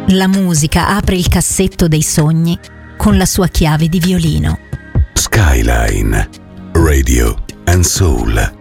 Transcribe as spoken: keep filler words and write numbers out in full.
La musica apre il cassetto dei sogni con la sua chiave di violino. Skyline Radio and Soul.